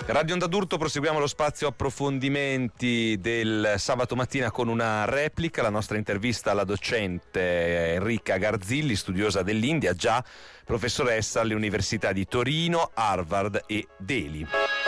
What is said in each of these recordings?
Radio Onda d'Urto, proseguiamo lo spazio approfondimenti del sabato mattina con una replica, la nostra intervista alla docente Enrica Garzilli, studiosa dell'India, già professoressa alle università di Torino, Harvard e Delhi.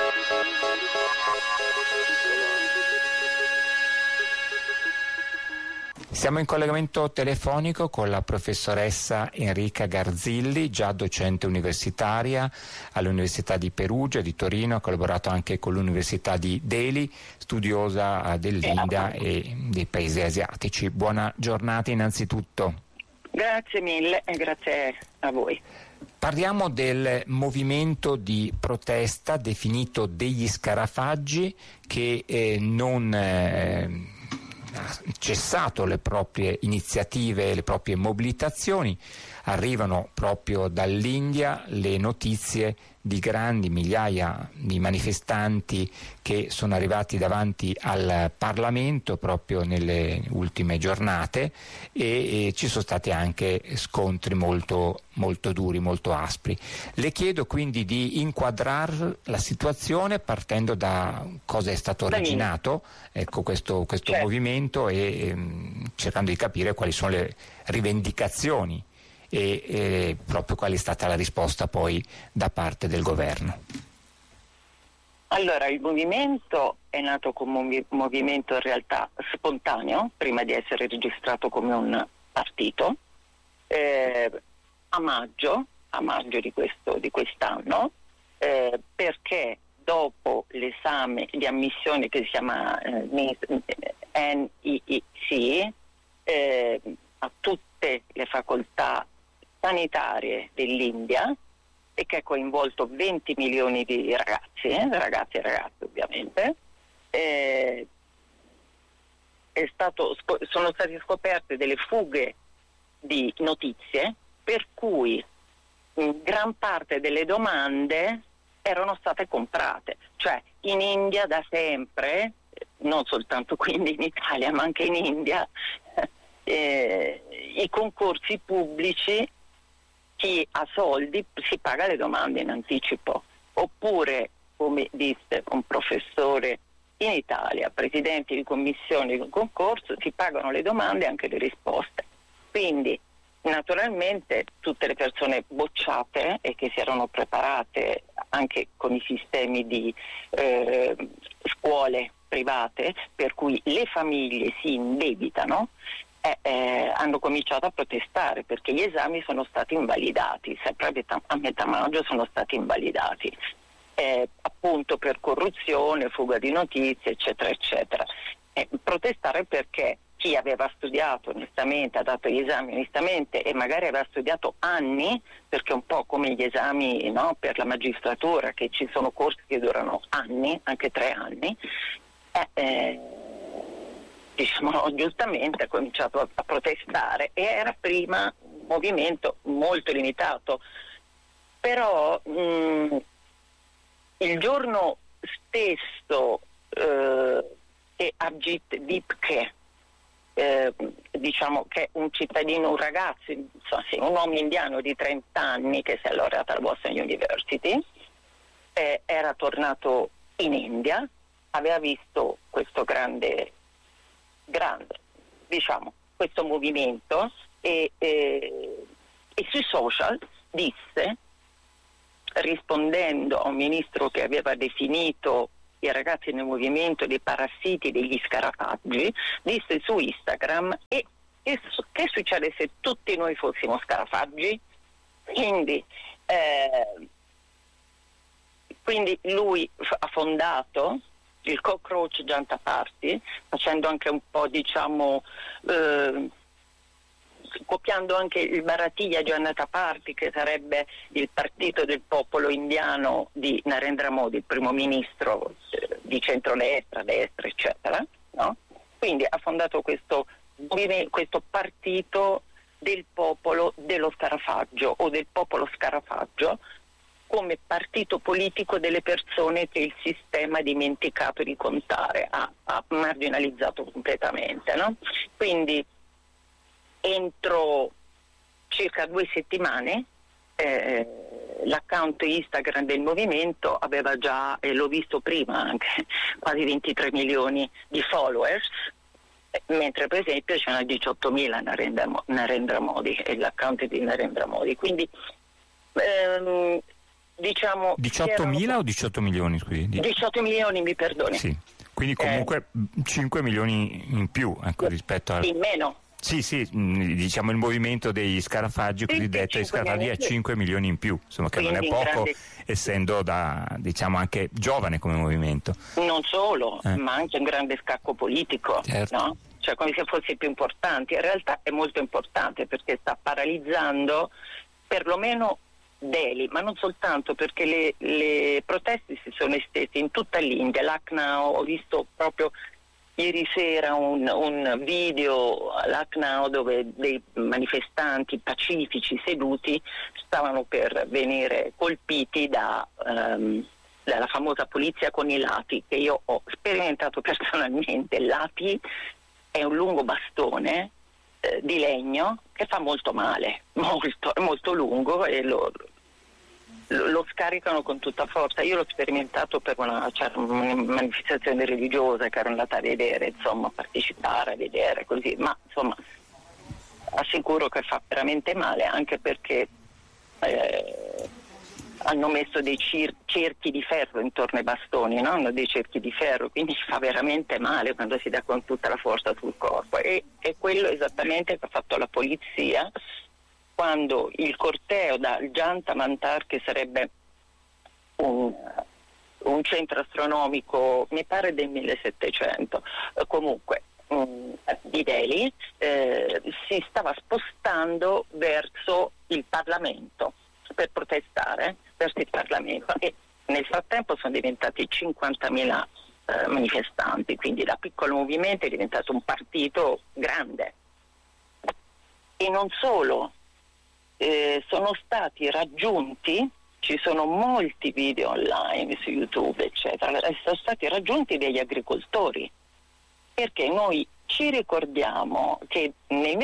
Siamo in collegamento telefonico con la professoressa Enrica Garzilli, già docente universitaria all'Università di Perugia, di Torino, ha collaborato anche con l'Università di Delhi, studiosa dell'India e dei paesi asiatici. Buona giornata innanzitutto. Grazie mille e grazie a voi. Parliamo del movimento di protesta definito degli Scarafaggi che non ha cessato le proprie iniziative, le proprie mobilitazioni. Arrivano proprio dall'India le notizie di grandi migliaia di manifestanti che sono arrivati davanti al Parlamento proprio nelle ultime giornate e ci sono stati anche scontri molto duri, molto aspri. Le chiedo quindi di inquadrare la situazione partendo da cosa è stato originato questo movimento e cercando di capire quali sono le rivendicazioni e proprio qual è stata la risposta poi da parte del governo. Allora, il movimento è nato come un movimento in realtà spontaneo, prima di essere registrato come un partito, a maggio di quest'anno, perché dopo l'esame di ammissione che si chiama NEEC, a tutte le facoltà sanitarie dell'India, e che ha coinvolto 20 milioni di ragazzi e ragazze ovviamente, sono state scoperte delle fughe di notizie per cui gran parte delle domande erano state comprate. Cioè in India da sempre, non soltanto quindi in Italia ma anche in India, i concorsi pubblici, chi ha soldi si paga le domande in anticipo, oppure, come disse un professore in Italia, presidenti di commissioni di un concorso, si pagano le domande e anche le risposte. Quindi naturalmente tutte le persone bocciate e che si erano preparate anche con i sistemi di scuole private, per cui le famiglie si indebitano, hanno cominciato a protestare perché gli esami sono stati invalidati, sempre a metà maggio sono stati invalidati, appunto per corruzione, fuga di notizie, eccetera, eccetera. Protestare perché chi aveva studiato onestamente, ha dato gli esami onestamente e magari aveva studiato anni, perché è un po' come gli esami, no, per la magistratura, che ci sono corsi che durano anni, anche 3 anni, giustamente ha cominciato a protestare, e era prima un movimento molto limitato, però il giorno stesso che Abhijit Dipke, diciamo che è un cittadino, un ragazzo, insomma, sì, un uomo indiano di 30 anni che si è laureato alla Boston University, era tornato in India, aveva visto questo grande, diciamo, questo movimento e sui social disse, rispondendo a un ministro che aveva definito i ragazzi nel movimento dei parassiti, degli scarafaggi, disse su Instagram: e che succede se tutti noi fossimo scarafaggi? Quindi lui ha fondato il Cockroach Janta Party, facendo anche un po', diciamo, copiando anche il Bharatiya Janata Party, che sarebbe il partito del popolo indiano di Narendra Modi, il primo ministro di centrodestra, destra, eccetera, no? Quindi ha fondato questo partito del popolo dello scarafaggio o del popolo scarafaggio, come partito politico delle persone che il sistema ha dimenticato di contare, ha marginalizzato completamente, no? Quindi entro circa 2 settimane l'account Instagram del movimento aveva già, e l'ho visto prima anche, quasi 23 milioni di followers, mentre per esempio c'erano 18.000 Narendra Modi, e l'account di Narendra Modi, quindi diciamo 18.000 o 18 milioni, scusi? 18 milioni, mi perdoni. Sì, quindi comunque 5 milioni in più, ecco, rispetto a... In meno. Sì, diciamo il movimento degli scarafaggi, cosiddetto dei scarafaggi, è 5 milioni in più, insomma, che quindi non è poco, grande... essendo diciamo anche giovane come movimento. Non solo, ma anche un grande scacco politico, certo. No? Cioè come se fosse più importante. In realtà è molto importante perché sta paralizzando perlomeno Delhi, ma non soltanto, perché le proteste si sono estese in tutta l'India. Lucknow, ho visto proprio ieri sera un video a Lucknow dove dei manifestanti pacifici seduti stavano per venire colpiti dalla famosa polizia con i lati, che io ho sperimentato personalmente. Lati è un lungo bastone di legno che fa molto male, molto lungo, e lo scaricano con tutta forza. Io l'ho sperimentato per una manifestazione religiosa che ero andata a vedere, insomma, partecipare, a vedere così, ma insomma assicuro che fa veramente male, anche perché hanno messo dei cerchi di ferro intorno ai bastoni, no? Hanno dei cerchi di ferro, quindi fa veramente male quando si dà con tutta la forza sul corpo, e quello esattamente che ha fatto la polizia quando il corteo dal Janta Mantar, che sarebbe un centro astronomico, mi pare del 1700, comunque di Delhi, si stava spostando verso il Parlamento per protestare verso il Parlamento, e nel frattempo sono diventati 50.000 manifestanti, quindi da piccolo movimento è diventato un partito grande. E non solo, sono stati raggiunti, ci sono molti video online su YouTube eccetera, sono stati raggiunti degli agricoltori, perché noi ci ricordiamo che nel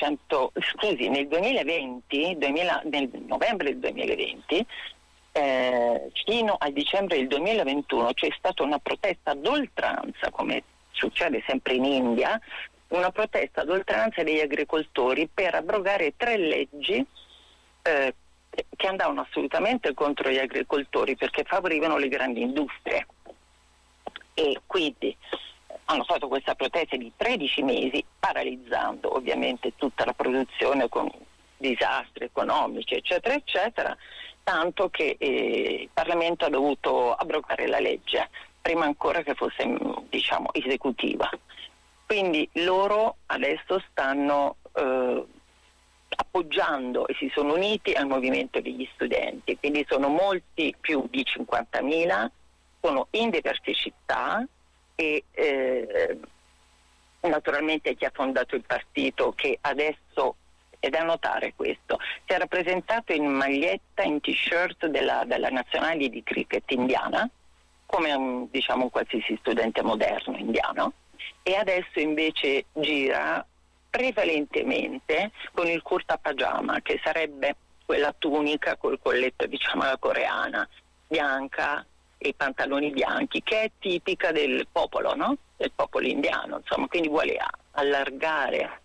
2020, nel novembre del 2020, fino al dicembre del 2021 c'è stata una protesta ad oltranza, come succede sempre in India, una protesta ad oltranza degli agricoltori per abrogare 3 leggi che andavano assolutamente contro gli agricoltori, perché favorivano le grandi industrie, e quindi hanno fatto questa protesta di 13 mesi, paralizzando ovviamente tutta la produzione con disastri economici eccetera eccetera, tanto che il Parlamento ha dovuto abrogare la legge prima ancora che fosse, diciamo, esecutiva. Quindi loro adesso stanno appoggiando e si sono uniti al movimento degli studenti, quindi sono molti più di 50.000, sono in diverse città, e naturalmente chi ha fondato il partito, che adesso, è da notare questo, si è rappresentato in maglietta, in t-shirt della nazionale di cricket indiana, come un qualsiasi studente moderno indiano, e adesso invece gira prevalentemente con il kurta pajama, che sarebbe quella tunica col colletto, alla coreana, bianca, e i pantaloni bianchi, che è tipica del popolo, no? Del popolo indiano, insomma, quindi vuole allargare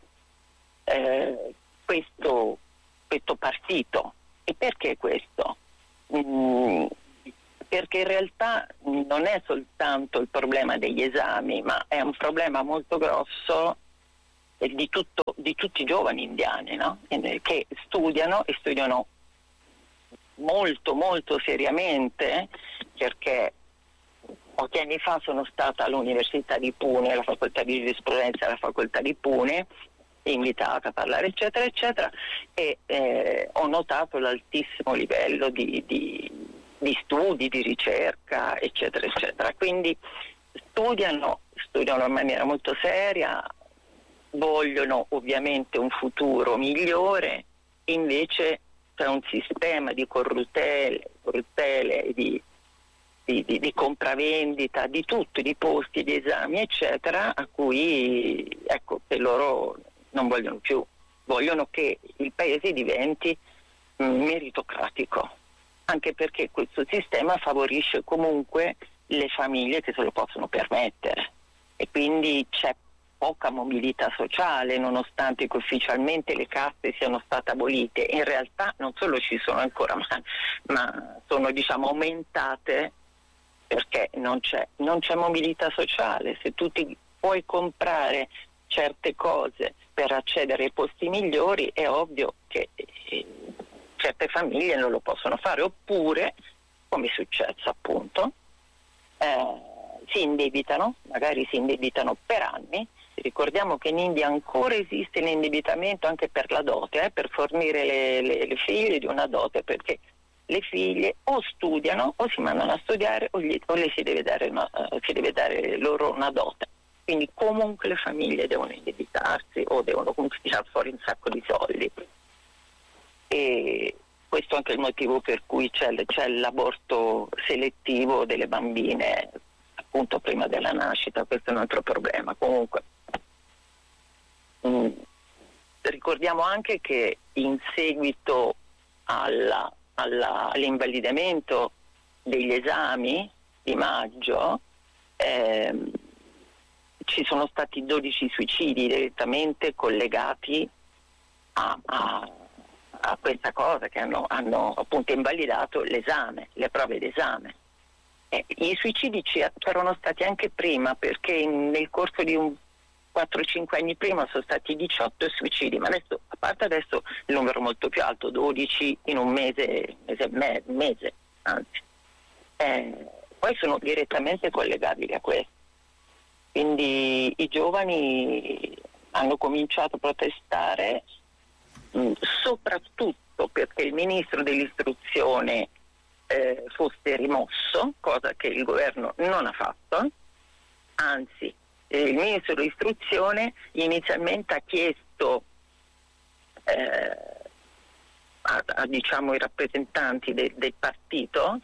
questo partito. E perché questo? Perché in realtà non è soltanto il problema degli esami, ma è un problema molto grosso di tutti i giovani indiani, no? Che studiano molto molto seriamente, perché pochi anni fa sono stata all'Università di Pune, alla facoltà di giurisprudenza alla facoltà di Pune, invitata a parlare eccetera eccetera, e ho notato l'altissimo livello di studi, di ricerca eccetera eccetera, quindi studiano in maniera molto seria, vogliono ovviamente un futuro migliore, invece c'è un sistema di corruttele di compravendita di tutto, di posti, di esami eccetera, a cui che loro non vogliono più, vogliono che il paese diventi meritocratico, anche perché questo sistema favorisce comunque le famiglie che se lo possono permettere e quindi c'è poca mobilità sociale, nonostante che ufficialmente le caste siano state abolite. In realtà non solo ci sono ancora, ma sono aumentate, perché non c'è mobilità sociale. Se tu ti puoi comprare certe cose per accedere ai posti migliori, è ovvio che certe famiglie non lo possono fare, oppure, come è successo appunto, si indebitano, magari si indebitano per anni. Ricordiamo che in India ancora esiste l'indebitamento anche per la dote, per fornire le figlie di una dote, perché le figlie o studiano o si mandano a studiare o le si deve dare loro una dote. Quindi comunque le famiglie devono indebitarsi o devono comunque tirare fuori un sacco di soldi. E questo è anche il motivo per cui c'è l'aborto selettivo delle bambine appunto prima della nascita. Questo è un altro problema. Comunque ricordiamo anche che in seguito all'invalidamento degli esami di maggio ci sono stati 12 suicidi direttamente collegati a questa cosa, che hanno appunto invalidato l'esame, le prove d'esame. I suicidi c'erano stati anche prima, perché nel corso di 4-5 anni prima sono stati 18 suicidi, ma adesso, a parte adesso, il numero è molto più alto, 12 in un mese anzi. Poi sono direttamente collegabili a questo. Quindi i giovani hanno cominciato a protestare soprattutto perché il ministro dell'istruzione fosse rimosso, cosa che il governo non ha fatto. Anzi, il ministro dell'istruzione inizialmente ha chiesto ai rappresentanti del partito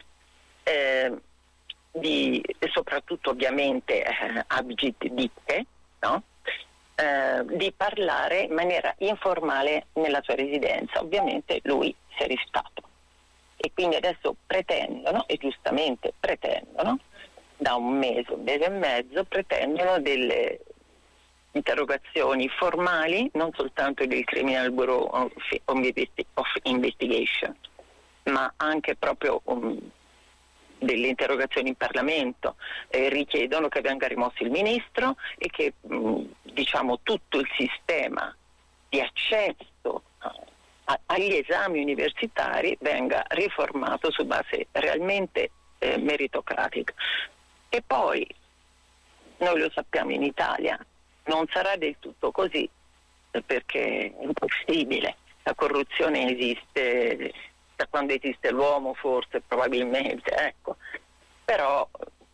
e soprattutto ovviamente a Abhijit Dipke, no? Di parlare in maniera informale nella sua residenza. Ovviamente lui si è rifiutato e quindi adesso pretendono, e giustamente pretendono, da un mese e mezzo, pretendono delle interrogazioni formali, non soltanto del Criminal Bureau of Investigation, ma anche proprio delle interrogazioni in Parlamento. Richiedono che venga rimosso il ministro e che tutto il sistema di accesso agli esami universitari venga riformato su base realmente meritocratica. E poi noi lo sappiamo, in Italia non sarà del tutto così, perché è impossibile. La corruzione esiste da quando esiste l'uomo, forse, probabilmente, ecco. Però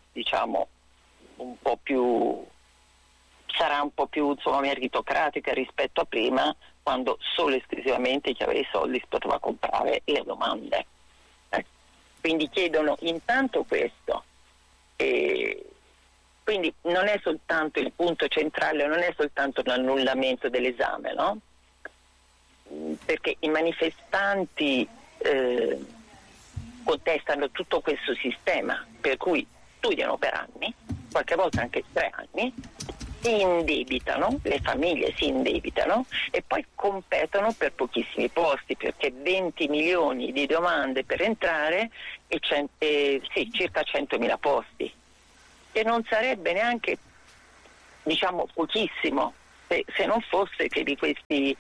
sarà un po' più meritocratica rispetto a prima, quando solo e esclusivamente chi aveva i soldi si poteva comprare le domande. Quindi chiedono intanto questo. E quindi non è soltanto il punto centrale, non è soltanto l'annullamento dell'esame, no? Perché i manifestanti contestano tutto questo sistema, per cui studiano per anni, qualche volta anche 3 anni, si indebitano, le famiglie si indebitano e poi competono per pochissimi posti, perché 20 milioni di domande per entrare e circa 100.000 posti, e non sarebbe neanche pochissimo se non fosse che di questi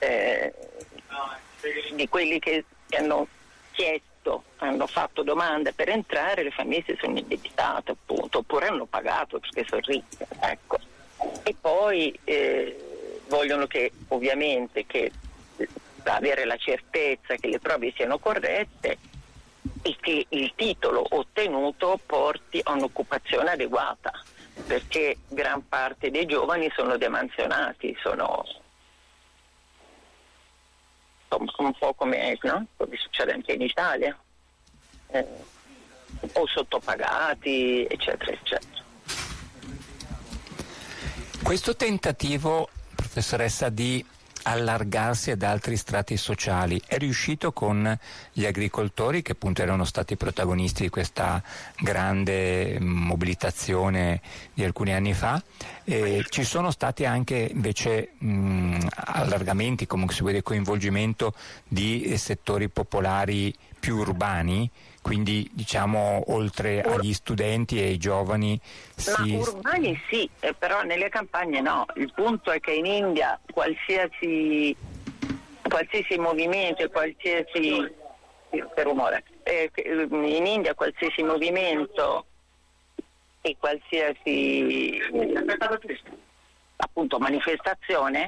di quelli che hanno chiesto, hanno fatto domande per entrare, le famiglie si sono indebitate appunto, oppure hanno pagato perché sono ricche, ecco. E poi vogliono che ovviamente avere la certezza che le prove siano corrette e che il titolo ottenuto porti a un'occupazione adeguata, perché gran parte dei giovani sono demansionati, sono un po' come succede anche in Italia, o sottopagati, eccetera, eccetera. Questo tentativo, professoressa, di allargarsi ad altri strati sociali. È riuscito con gli agricoltori, che appunto erano stati protagonisti di questa grande mobilitazione di alcuni anni fa. Ci sono stati anche invece allargamenti, comunque si vede coinvolgimento di settori popolari più urbani, quindi diciamo oltre agli studenti e ai giovani. Ma urbani sì, però nelle campagne no. Il punto è che in India qualsiasi movimento, in India qualsiasi movimento e qualsiasi appunto manifestazione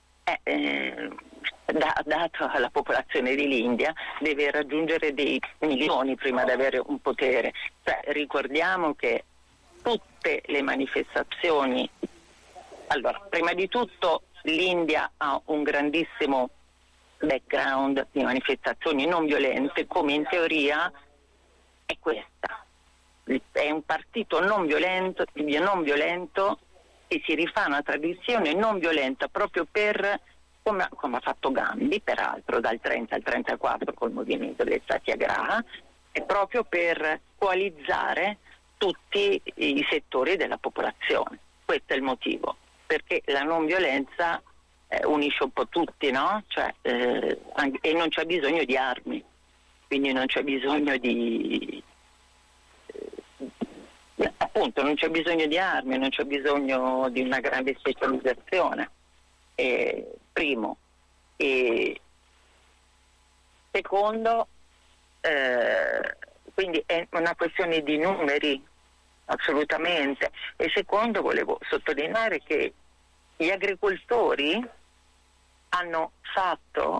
dato alla popolazione dell'India deve raggiungere dei milioni prima di avere un potere. Cioè, ricordiamo che tutte le manifestazioni, allora, prima di tutto l'India ha un grandissimo background di manifestazioni non violente, come in teoria è questa. È un partito non violento che si rifà a una tradizione non violenta proprio per, come ha fatto Gandhi peraltro dal 30 al 34 col movimento del Satyagraha, è proprio per coalizzare tutti i settori della popolazione. Questo è il motivo, perché la non violenza unisce un po' tutti, no? Cioè, e non c'è bisogno di armi, quindi non c'è bisogno di appunto non c'è bisogno di armi, non c'è bisogno di una grande specializzazione, primo. E secondo, quindi è una questione di numeri, assolutamente. E secondo, volevo sottolineare che gli agricoltori hanno fatto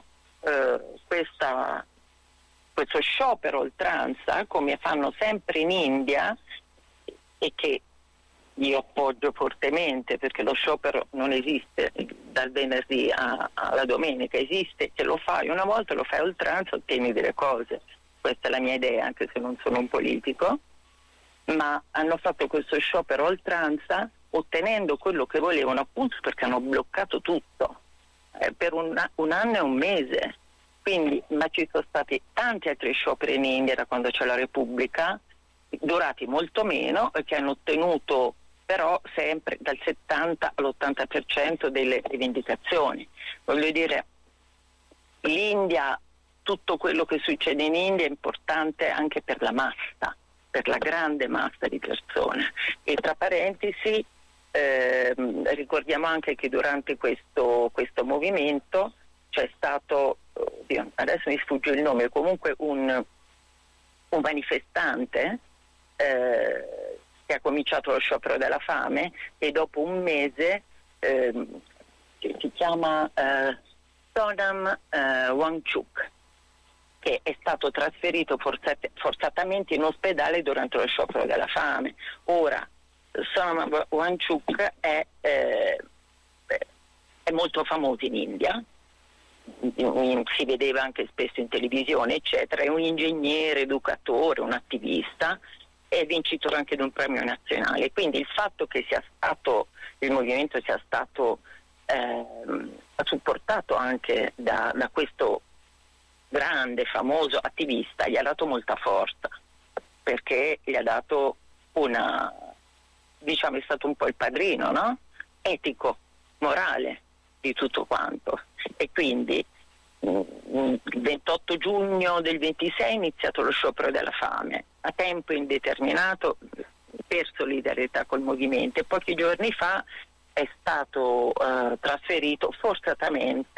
questo sciopero oltranza, come fanno sempre in India, e che io appoggio fortemente, perché lo sciopero non esiste dal venerdì alla domenica, esiste se lo fai una volta, lo fai a oltranza, ottieni delle cose. Questa è la mia idea, anche se non sono un politico, ma hanno fatto questo sciopero a oltranza ottenendo quello che volevano, appunto perché hanno bloccato tutto per un anno e un mese. Quindi, ma ci sono stati tanti altri scioperi in India da quando c'è la Repubblica, durati molto meno, e che hanno ottenuto però sempre dal 70 all'80% delle rivendicazioni. Voglio dire, l'India, tutto quello che succede in India è importante anche per la massa, per la grande massa di persone. E tra parentesi ricordiamo anche che durante questo movimento c'è stato, adesso mi sfugge il nome, comunque un manifestante che ha cominciato lo sciopero della fame, e dopo un mese si chiama Sonam Wangchuk, che è stato trasferito forzatamente in ospedale durante lo sciopero della fame. Ora, Sonam Wangchuk è molto famoso in India, si vedeva anche spesso in televisione, eccetera. È un ingegnere, educatore, un attivista, è vincitore anche di un premio nazionale. Quindi il fatto che il movimento sia stato supportato anche da questo grande, famoso attivista, gli ha dato molta forza, perché gli ha dato è stato un po' il padrino, no? Etico, morale di tutto quanto. E quindi il 28 giugno del 26 è iniziato lo sciopero della fame a tempo indeterminato per solidarietà col movimento, e pochi giorni fa è stato trasferito forzatamente